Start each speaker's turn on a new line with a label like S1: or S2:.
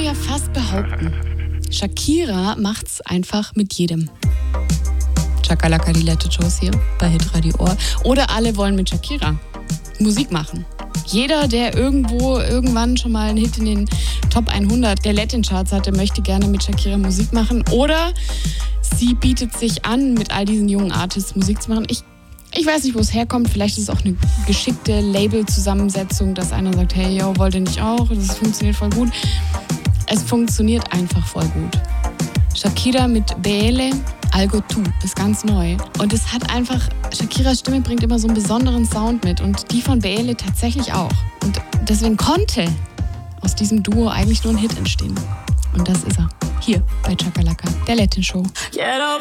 S1: ja fast behaupten, Shakira macht's einfach mit jedem. Chakalaka, die Latin-Shows hier bei Hitradio Ohr. Oder alle wollen mit Shakira Musik machen. Jeder, der irgendwann schon mal einen Hit in den Top 100 der Latin-Charts hatte, möchte gerne mit Shakira Musik machen. Oder sie bietet sich an, mit all diesen jungen Artists Musik zu machen. Ich weiß nicht, wo es herkommt. Vielleicht ist es auch eine geschickte Label-Zusammensetzung, dass einer sagt, hey, yo, wollt ihr nicht auch? Das funktioniert voll gut. Es funktioniert einfach voll gut. Shakira mit Bele, Algo Tu, ist ganz neu. Und es hat einfach, Shakiras Stimme bringt immer so einen besonderen Sound mit und die von Bele tatsächlich auch. Und deswegen konnte aus diesem Duo eigentlich nur ein Hit entstehen. Und das ist er. Hier bei Chakalaka, der Latin Show.